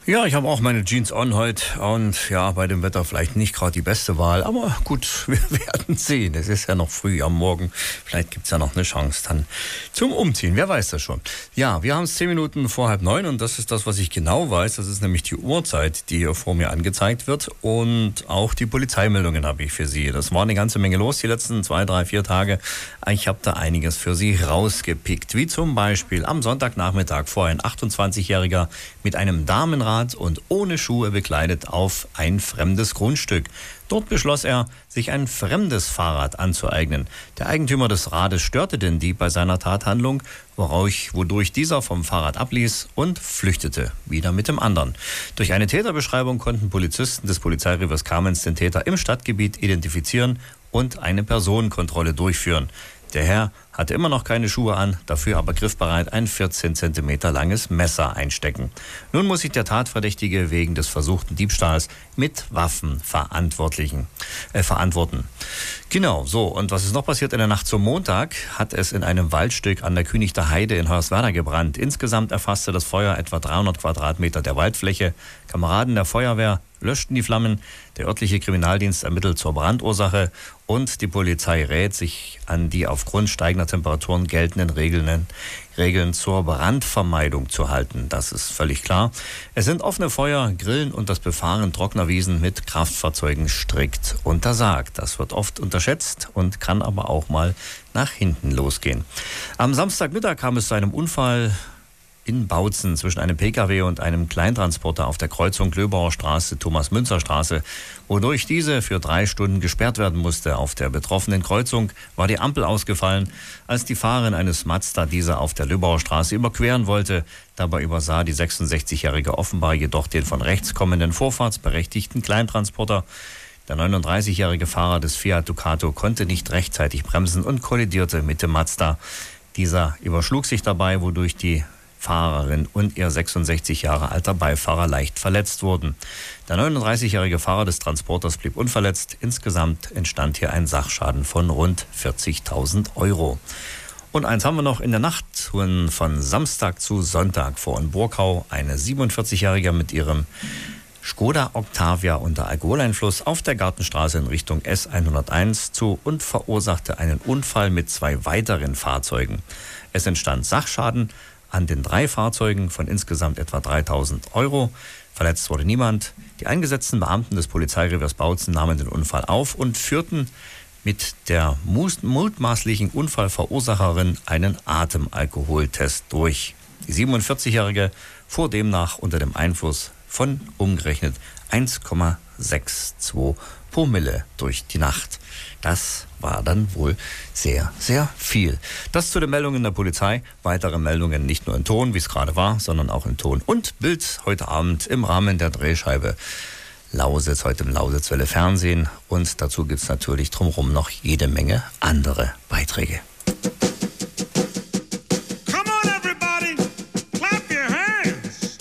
Ja, ich habe auch meine Jeans on heute und ja, bei dem Wetter vielleicht nicht gerade die beste Wahl, aber gut, wir werden sehen. Es ist ja noch früh am Morgen, vielleicht gibt's ja noch eine Chance dann zum Umziehen, wer weiß das schon. Ja, wir haben es 10 Minuten vor 8:30 und das ist das, was ich genau weiß. Das ist nämlich die Uhrzeit, die hier vor mir angezeigt wird und auch die Polizeimeldungen habe ich für Sie. Das war eine ganze Menge los die letzten 2, 3, 4 Tage. Ich habe da einiges für Sie rausgepickt, wie zum Beispiel am Sonntagnachmittag fuhr ein 28-Jähriger mit einem Damenrad und ohne Schuhe bekleidet auf ein fremdes Grundstück. Dort beschloss er, sich ein fremdes Fahrrad anzueignen. Der Eigentümer des Rades störte den Dieb bei seiner Tathandlung, wodurch dieser vom Fahrrad abließ und flüchtete, wieder mit dem anderen. Durch eine Täterbeschreibung konnten Polizisten des Polizeireviers Kamenz den Täter im Stadtgebiet identifizieren und eine Personenkontrolle durchführen. Der Herr hatte immer noch keine Schuhe an, dafür aber griffbereit ein 14 cm langes Messer einstecken. Nun muss sich der Tatverdächtige wegen des versuchten Diebstahls mit Waffen verantworten. Genau, so. Und was ist noch passiert? In der Nacht zum Montag hat es in einem Waldstück an der Künichter Heide in Hoyerswerda gebrannt. Insgesamt erfasste das Feuer etwa 300 Quadratmeter der Waldfläche. Kameraden der Feuerwehr löschten die Flammen. Der örtliche Kriminaldienst ermittelt zur Brandursache und die Polizei rät sich an die aufgrund steigender Temperaturen geltenden Regeln zur Brandvermeidung zu halten. Das ist völlig klar. Es sind offene Feuer, Grillen und das Befahren trockener Wiesen mit Kraftfahrzeugen strikt untersagt. Das wird oft unterschätzt und kann aber auch mal nach hinten losgehen. Am Samstagmittag kam es zu einem Unfall in Bautzen zwischen einem Pkw und einem Kleintransporter auf der Kreuzung Löbauer Straße, Thomas-Münzer-Straße, wodurch diese für 3 Stunden gesperrt werden musste. Auf der betroffenen Kreuzung war die Ampel ausgefallen, als die Fahrerin eines Mazda diese auf der Löbauer Straße überqueren wollte. Dabei übersah die 66-Jährige offenbar jedoch den von rechts kommenden vorfahrtsberechtigten Kleintransporter. Der 39-jährige Fahrer des Fiat Ducato konnte nicht rechtzeitig bremsen und kollidierte mit dem Mazda. Dieser überschlug sich dabei, wodurch die Fahrerin und ihr 66 Jahre alter Beifahrer leicht verletzt wurden. Der 39-jährige Fahrer des Transporters blieb unverletzt. Insgesamt entstand hier ein Sachschaden von rund 40.000 Euro. Und eins haben wir noch: in der Nacht von Samstag zu Sonntag fuhr in Burkau eine 47-Jährige mit ihrem Skoda Octavia unter Alkoholeinfluss auf der Gartenstraße in Richtung S101 zu und verursachte einen Unfall mit 2 weiteren Fahrzeugen. Es entstand Sachschaden an den 3 Fahrzeugen von insgesamt etwa 3.000 Euro. Verletzt wurde niemand. Die eingesetzten Beamten des Polizeireviers Bautzen nahmen den Unfall auf und führten mit der mutmaßlichen Unfallverursacherin einen Atemalkoholtest durch. Die 47-Jährige fuhr demnach unter dem Einfluss von umgerechnet 1,62 Promille durch die Nacht. Das war dann wohl sehr, sehr viel. Das zu den Meldungen der Polizei. Weitere Meldungen nicht nur in Ton, wie es gerade war, sondern auch in Ton und Bild heute Abend im Rahmen der Drehscheibe Lausitz, heute im Lausitzwelle Fernsehen. Und dazu gibt es natürlich drumherum noch jede Menge andere Beiträge.